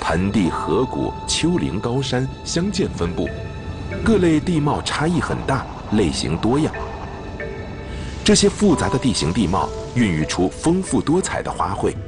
盆地、河谷、丘陵、高山相间分布，各类地貌差异很大，类型多样。这些复杂的地形地貌孕育出丰富多彩的花卉，